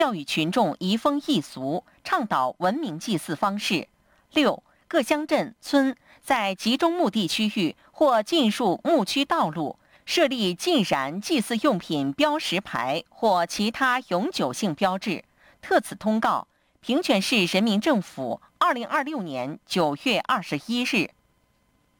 教育群众移风易俗，倡导文明祭祀方式。6、各乡镇村在集中墓地区域或尽数墓区道路设立禁燃祭祀用品标识牌或其他永久性标志。特此通告，平泉市人民政府2026年9月21日。